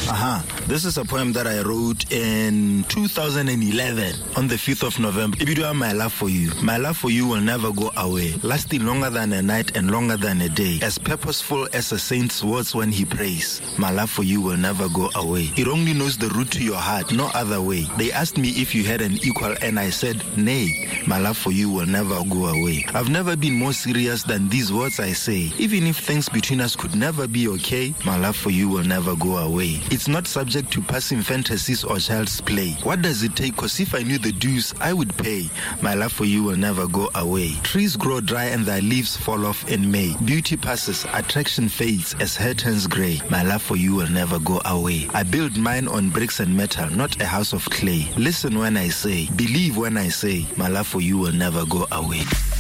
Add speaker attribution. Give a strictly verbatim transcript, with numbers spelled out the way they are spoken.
Speaker 1: Aha, this is a poem that I wrote in two thousand eleven on the fifth of November. Ibidua, my love for you. My love for you will never go away, lasting longer than a night and longer than a day. As purposeful as a saint's words when he prays. My love for you will never go away. It only knows the route to your heart, no other way. They asked me if you had an equal and I said, nay. My love for you will never go away. I've never been more serious than these words I say. Even if things between us could never be okay, my love for you will never go away. It's not subject to passing fantasies or child's play. What does it take? Cause if I knew the dues, I would pay. My love for you will never go away. Trees grow dry and their leaves fall off in May. Beauty passes, attraction fades as hair turns grey. My love for you will never go away. I build mine on bricks and metal, not a house of clay. Listen when I say, believe when I say, my love for you will never go away.